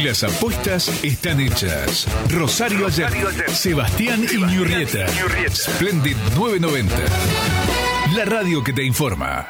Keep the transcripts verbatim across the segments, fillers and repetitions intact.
Las apuestas están hechas. Rosario Ayer, Sebastián Iñurrieta, Splendid novecientos noventa. La radio que te informa.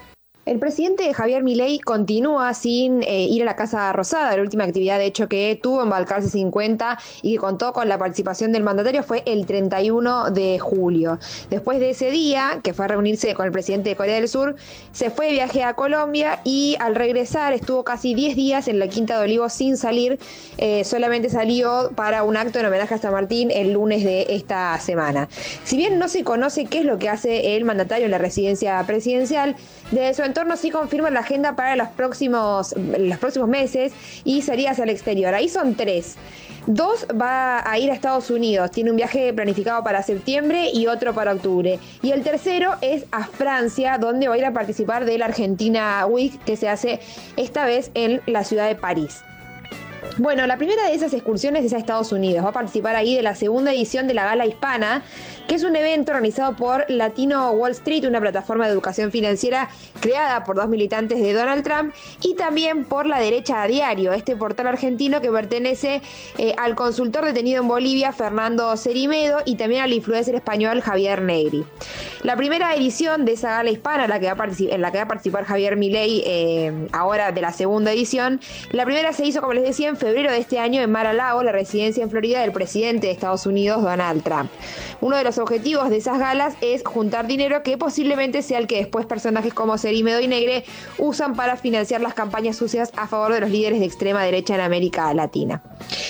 El presidente Javier Milei continúa sin eh, ir a la Casa Rosada. La última actividad, de hecho, que tuvo en Balcarce cincuenta y que contó con la participación del mandatario fue el treinta y uno de julio. Después de ese día, que fue a reunirse con el presidente de Corea del Sur, se fue de viaje a Colombia y al regresar estuvo casi diez días en la Quinta de Olivos sin salir. Eh, solamente salió para un acto en homenaje a San Martín el lunes de esta semana. Si bien no se conoce qué es lo que hace el mandatario en la residencia presidencial, desde su entorno sí confirma la agenda para los próximos, los próximos meses y sería hacia el exterior. Ahí son tres. Dos va a ir a Estados Unidos, tiene un viaje planificado para septiembre y otro para octubre. Y el tercero es a Francia, donde va a ir a participar de la Argentina Week, que se hace esta vez en la ciudad de París. Bueno, la primera de esas excursiones es a Estados Unidos. Va a participar ahí de la segunda edición de la Gala Hispana, que es un evento organizado por Latino Wall Street, una plataforma de educación financiera creada por dos militantes de Donald Trump, y también por La Derecha a Diario, este portal argentino que pertenece eh, al consultor detenido en Bolivia, Fernando Cerimedo, y también al influencer español Javier Negri. La primera edición de esa Gala Hispana, en la que va a participar, en la que va a participar Javier Milei, eh, ahora de la segunda edición, la primera se hizo, como les decía, en febrero de este año en Mar-a-Lago, la residencia en Florida del presidente de Estados Unidos, Donald Trump. Uno de los objetivos de esas galas es juntar dinero que posiblemente sea el que después personajes como Cerimedo y Negre usan para financiar las campañas sucias a favor de los líderes de extrema derecha en América Latina.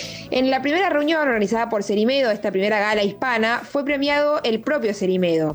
En la primera reunión organizada por Cerimedo, esta primera gala hispana, fue premiado el propio Cerimedo.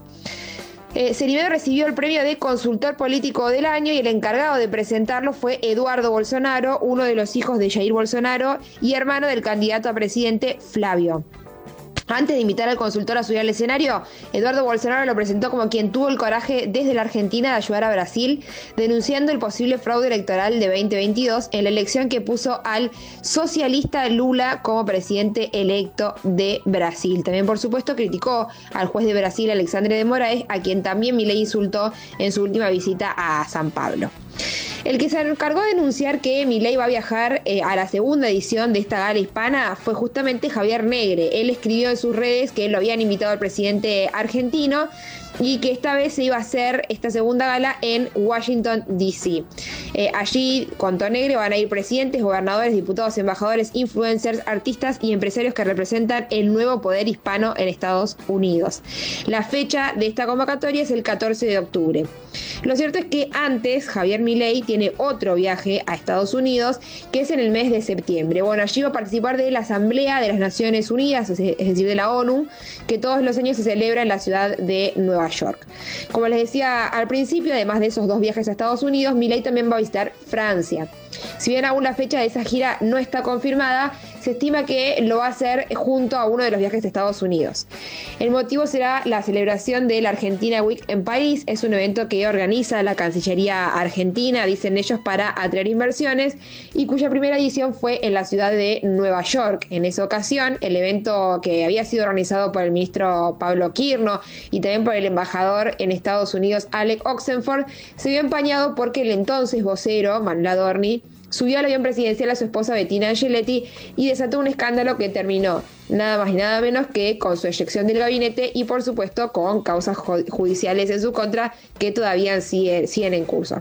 Eh, Cerimedo recibió el premio de consultor político del año y el encargado de presentarlo fue Eduardo Bolsonaro, uno de los hijos de Jair Bolsonaro y hermano del candidato a presidente Flavio. Antes de invitar al consultor a subir al escenario, Eduardo Bolsonaro lo presentó como quien tuvo el coraje desde la Argentina de ayudar a Brasil, denunciando el posible fraude electoral de veinte veintidós en la elección que puso al socialista Lula como presidente electo de Brasil. También, por supuesto, criticó al juez de Brasil, Alexandre de Moraes, a quien también Milei insultó en su última visita a San Pablo. El que se encargó de denunciar que Milei va a viajar eh, a la segunda edición de esta gala hispana fue justamente Javier Negre. Él escribió en sus redes que lo habían invitado al presidente argentino y que esta vez se iba a hacer esta segunda gala en Washington, D C Eh, allí, contó Negre, van a ir presidentes, gobernadores, diputados, embajadores, influencers, artistas y empresarios que representan el nuevo poder hispano en Estados Unidos. La fecha de esta convocatoria es el catorce de octubre. Lo cierto es que antes Javier Milei tiene otro viaje a Estados Unidos, que es en el mes de septiembre. Bueno, allí va a participar de la Asamblea de las Naciones Unidas, es decir, de la ONU, que todos los años se celebra en la ciudad de Nueva York. Como les decía al principio, además de esos dos viajes a Estados Unidos, Milei también va a visitar Francia. Si bien aún la fecha de esa gira no está confirmada, se estima que lo va a hacer junto a uno de los viajes de Estados Unidos. El motivo será la celebración de la Argentina Week en París. Es un evento que organiza la Cancillería Argentina, dicen ellos, para atraer inversiones, y cuya primera edición fue en la ciudad de Nueva York. En esa ocasión, el evento, que había sido organizado por el ministro Pablo Quirno y también por el embajador en Estados Unidos, Alec Oxenford, se vio empañado porque el entonces vocero, Manuel Adorni, subió al avión presidencial a su esposa Bettina Angeletti y desató un escándalo que terminó nada más y nada menos que con su eyección del gabinete y, por supuesto, con causas judiciales en su contra que todavía siguen, siguen en curso.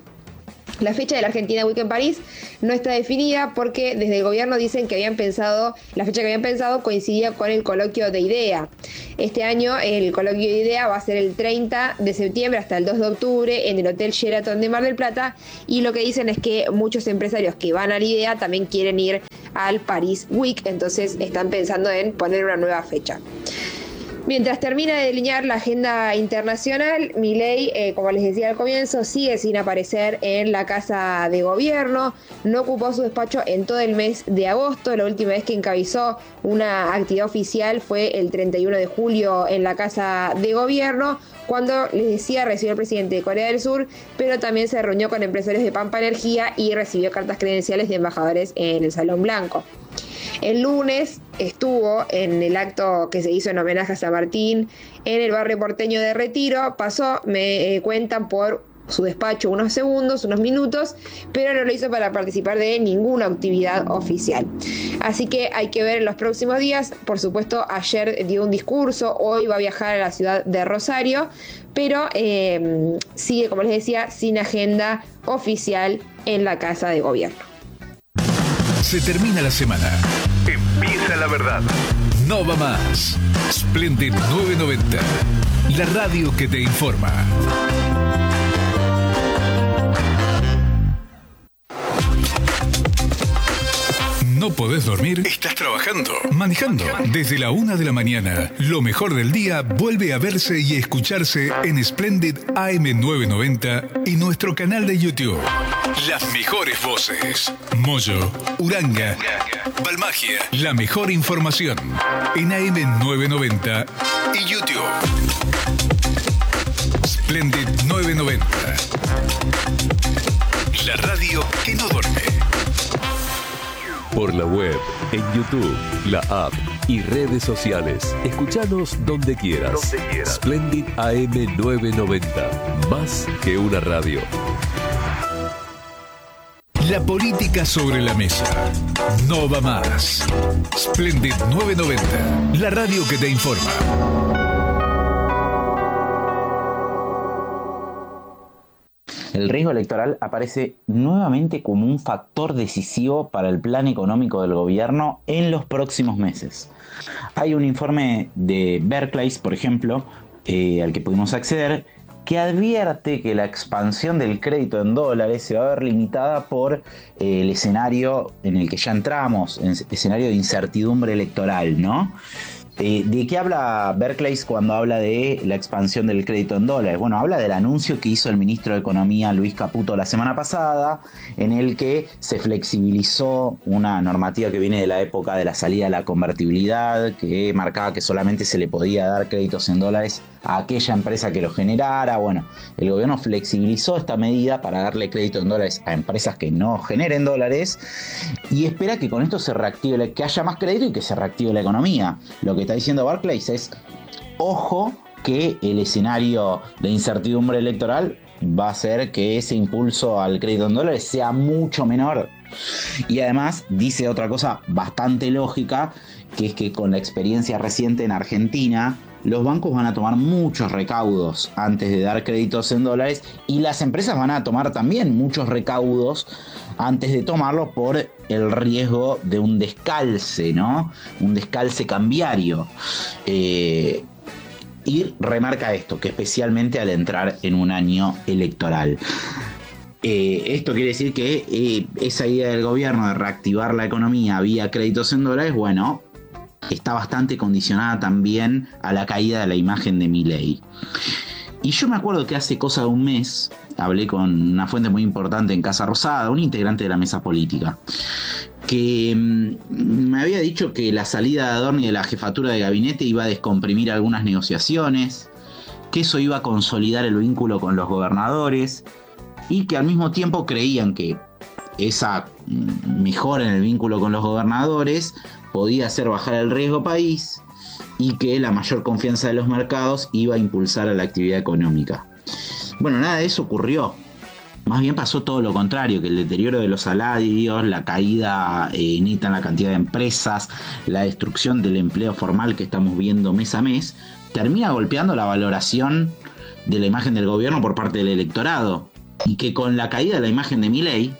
La fecha de la Argentina Week en París no está definida porque desde el gobierno dicen que habían pensado, la fecha que habían pensado coincidía con el coloquio de IDEA. Este año el coloquio de IDEA va a ser el treinta de septiembre hasta el dos de octubre en el Hotel Sheraton de Mar del Plata, y lo que dicen es que muchos empresarios que van al IDEA también quieren ir al Paris Week, entonces están pensando en poner una nueva fecha. Mientras termina de delinear la agenda internacional, Milei, eh, como les decía al comienzo, sigue sin aparecer en la Casa de Gobierno. No ocupó su despacho en todo el mes de agosto. La última vez que encabezó una actividad oficial fue el treinta y uno de julio en la Casa de Gobierno, cuando, les decía, recibió al presidente de Corea del Sur, pero también se reunió con empresarios de Pampa Energía y recibió cartas credenciales de embajadores en el Salón Blanco. El lunes estuvo en el acto que se hizo en homenaje a San Martín en el barrio porteño de Retiro. Pasó, me eh, cuentan, por su despacho unos segundos, unos minutos, pero no lo hizo para participar de ninguna actividad oficial. Así que hay que ver en los próximos días. Por supuesto, ayer dio un discurso, hoy va a viajar a la ciudad de Rosario, pero eh, sigue, como les decía, sin agenda oficial en la Casa de Gobierno. Se termina la semana. Empieza la verdad. No va más. Splendid novecientos noventa. La radio que te informa. ¿No podés dormir? ¿Estás trabajando? ¿Manejando? Desde la una de la mañana, lo mejor del día vuelve a verse y escucharse en Splendid A M novecientos noventa y nuestro canal de YouTube. Las mejores voces. Moyo, Uranga, Balmagia. La mejor información en A M novecientos noventa y YouTube. Splendid novecientos noventa. La radio que no duerme. Por la web, en YouTube, la app y redes sociales. Escuchanos donde quieras. Donde quieras. Splendid A M novecientos noventa. Más que una radio. La política sobre la mesa. No va más. Splendid novecientos noventa. La radio que te informa. El riesgo electoral aparece nuevamente como un factor decisivo para el plan económico del gobierno en los próximos meses. Hay un informe de Barclays, por ejemplo, eh, al que pudimos acceder, que advierte que la expansión del crédito en dólares se va a ver limitada por eh, el escenario en el que ya entramos, en escenario de incertidumbre electoral, ¿no? Eh, ¿De qué habla Barclays cuando habla de la expansión del crédito en dólares? Bueno, habla del anuncio que hizo el ministro de Economía, Luis Caputo, la semana pasada, en el que se flexibilizó una normativa que viene de la época de la salida de la convertibilidad, que marcaba que solamente se le podía dar créditos en dólares a aquella empresa que lo generara. Bueno, el gobierno flexibilizó esta medida para darle crédito en dólares a empresas que no generen dólares y espera que con esto se reactive, que haya más crédito y que se reactive la economía. Lo que está diciendo Barclays es, ojo, que el escenario de incertidumbre electoral va a hacer que ese impulso al crédito en dólares sea mucho menor. Y además dice otra cosa bastante lógica, que es que con la experiencia reciente en Argentina, los bancos van a tomar muchos recaudos antes de dar créditos en dólares y las empresas van a tomar también muchos recaudos antes de tomarlo por el riesgo de un descalce, ¿no? Un descalce cambiario. Eh, y remarca esto, que especialmente al entrar en un año electoral. Eh, esto quiere decir que eh, esa idea del gobierno de reactivar la economía vía créditos en dólares, bueno, está bastante condicionada también a la caída de la imagen de Milei. Y yo me acuerdo que hace cosa de un mes hablé con una fuente muy importante en Casa Rosada, un integrante de la mesa política, que mmm, me había dicho que la salida de Adorni de la jefatura de gabinete iba a descomprimir algunas negociaciones, que eso iba a consolidar el vínculo con los gobernadores y que al mismo tiempo creían que esa mejora en el vínculo con los gobernadores podía hacer bajar el riesgo país y que la mayor confianza de los mercados iba a impulsar a la actividad económica. Bueno, nada de eso ocurrió. Más bien pasó todo lo contrario, que el deterioro de los salarios, la caída eh, neta en la cantidad de empresas, la destrucción del empleo formal que estamos viendo mes a mes, termina golpeando la valoración de la imagen del gobierno por parte del electorado. Y que con la caída de la imagen de Milei,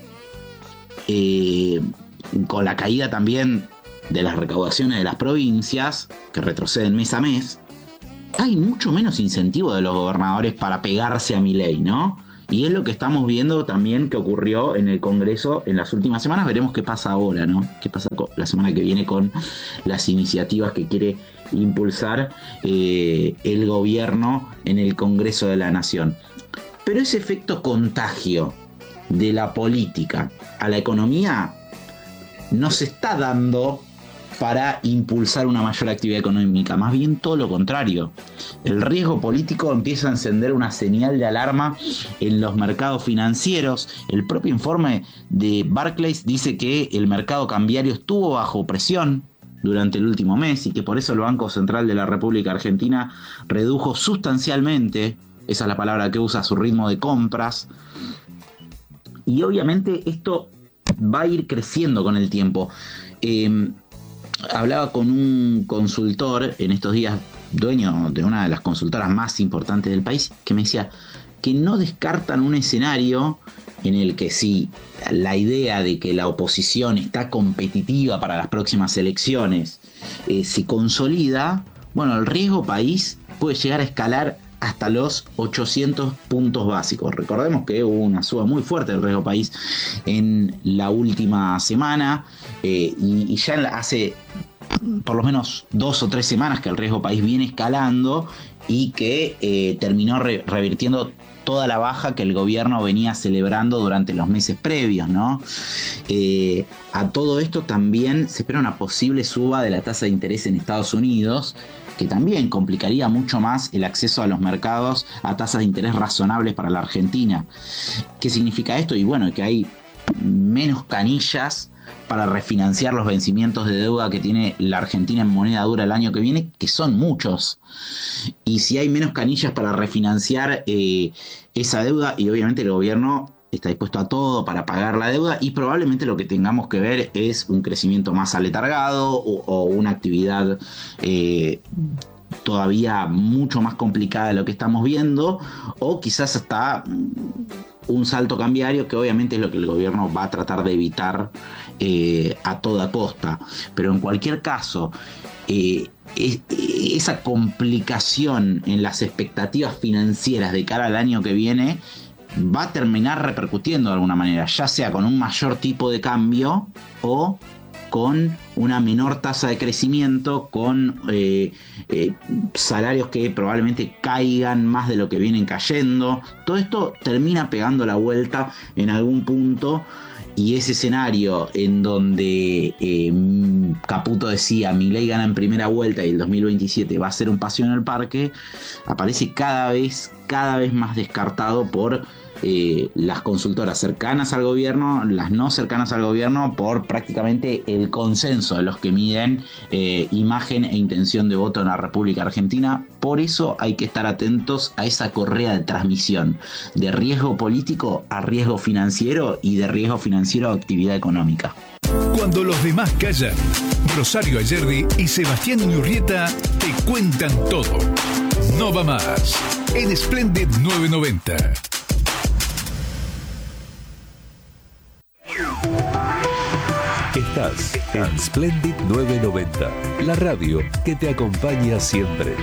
eh, con la caída también de las recaudaciones de las provincias, que retroceden mes a mes, hay mucho menos incentivo de los gobernadores para pegarse a Milei, ¿no? Y es lo que estamos viendo también que ocurrió en el Congreso en las últimas semanas. Veremos qué pasa ahora, ¿no? Qué pasa la semana que viene con las iniciativas que quiere impulsar eh, el gobierno en el Congreso de la Nación. Pero ese efecto contagio de la política a la economía no se está dando para impulsar una mayor actividad económica, más bien todo lo contrario. El riesgo político empieza a encender una señal de alarma en los mercados financieros. El propio informe de Barclays dice que el mercado cambiario estuvo bajo presión durante el último mes y que por eso el Banco Central de la República Argentina redujo sustancialmente esa es la palabra que usa, su ritmo de compras. Y obviamente esto va a ir creciendo con el tiempo. Eh, hablaba con un consultor en estos días, dueño de una de las consultoras más importantes del país, que me decía que no descartan un escenario en el que si la idea de que la oposición está competitiva para las próximas elecciones eh, se consolida, bueno, el riesgo país puede llegar a escalar hasta los ochocientos puntos básicos. Recordemos que hubo una suba muy fuerte del riesgo país en la última semana eh, y, y ya hace por lo menos dos o tres semanas que el riesgo país viene escalando y que eh, terminó re- revirtiendo toda la baja que el gobierno venía celebrando durante los meses previos, ¿no? Eh, a todo esto también se espera una posible suba de la tasa de interés en Estados Unidos, que también complicaría mucho más el acceso a los mercados a tasas de interés razonables para la Argentina. ¿Qué significa esto? Y bueno, que hay menos canillas para refinanciar los vencimientos de deuda que tiene la Argentina en moneda dura el año que viene, que son muchos. Y si hay menos canillas para refinanciar eh, esa deuda, y obviamente el gobierno está dispuesto a todo para pagar la deuda, y probablemente lo que tengamos que ver es un crecimiento más aletargado o, o una actividad eh, todavía mucho más complicada de lo que estamos viendo, o quizás hasta un salto cambiario, que obviamente es lo que el gobierno va a tratar de evitar eh, a toda costa. Pero en cualquier caso, eh, es, esa complicación en las expectativas financieras de cara al año que viene va a terminar repercutiendo de alguna manera, ya sea con un mayor tipo de cambio o con una menor tasa de crecimiento, con eh, eh, salarios que probablemente caigan más de lo que vienen cayendo. Todo esto termina pegando la vuelta en algún punto, y ese escenario en donde eh, Caputo decía Milei gana en primera vuelta y el dos mil veintisiete va a ser un paseo en el parque, aparece cada vez, cada vez más descartado por Eh, las consultoras cercanas al gobierno, las no cercanas al gobierno, por prácticamente el consenso de los que miden eh, imagen e intención de voto en la República Argentina. Por eso hay que estar atentos a esa correa de transmisión de riesgo político a riesgo financiero y de riesgo financiero a actividad económica. Cuando los demás callan, Rosario Ayerdi y Sebastián Iñurrieta te cuentan todo. No va más en Splendid novecientos noventa. Estás en Splendid novecientos noventa, la radio que te acompaña siempre.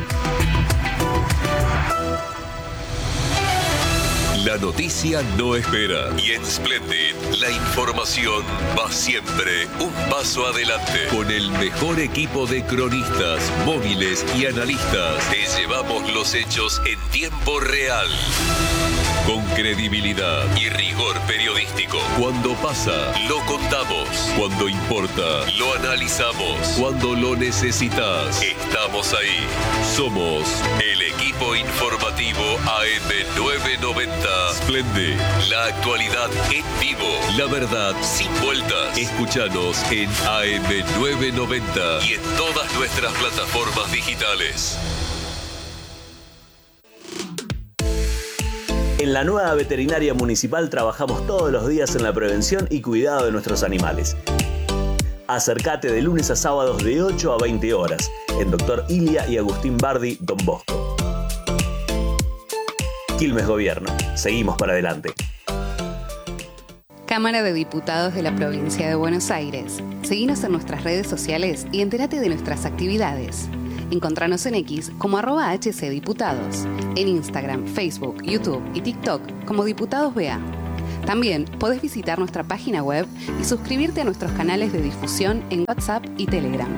La noticia no espera y en Splendid la información va siempre un paso adelante. Con el mejor equipo de cronistas, móviles y analistas, te llevamos los hechos en tiempo real. Con credibilidad y rigor periodístico. Cuando pasa, lo contamos. Cuando importa, lo analizamos. Cuando lo necesitas, estamos ahí. Somos el equipo informativo A M novecientos noventa. Splendid, la actualidad en vivo. La verdad sin vueltas. Escúchanos en A M novecientos noventa y en todas nuestras plataformas digitales. En la nueva veterinaria municipal trabajamos todos los días en la prevención y cuidado de nuestros animales. Acércate de lunes a sábados de ocho a veinte horas en Doctor Ilia y Agustín Bardi, Don Bosco. Quilmes Gobierno. Seguimos para adelante. Cámara de Diputados de la Provincia de Buenos Aires. Seguinos en nuestras redes sociales y entérate de nuestras actividades. Encontranos en X como arroba hcdiputados, en Instagram, Facebook, YouTube y TikTok como Diputados B A. También podés visitar nuestra página web y suscribirte a nuestros canales de difusión en WhatsApp y Telegram.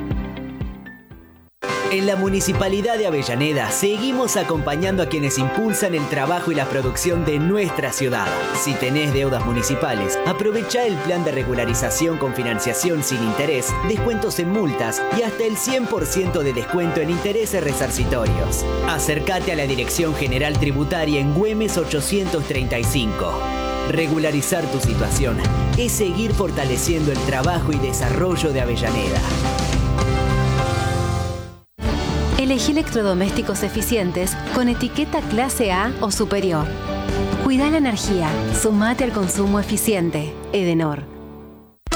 En la Municipalidad de Avellaneda seguimos acompañando a quienes impulsan el trabajo y la producción de nuestra ciudad. Si tenés deudas municipales, aprovecha el plan de regularización con financiación sin interés, descuentos en multas y hasta el cien por ciento de descuento en intereses resarcitorios. Acércate a la Dirección General Tributaria en Güemes ochocientos treinta y cinco. Regularizar tu situación es seguir fortaleciendo el trabajo y desarrollo de Avellaneda. El Elegí electrodomésticos eficientes con etiqueta clase A o superior. Cuida la energía. Sumate al consumo eficiente. Edenor.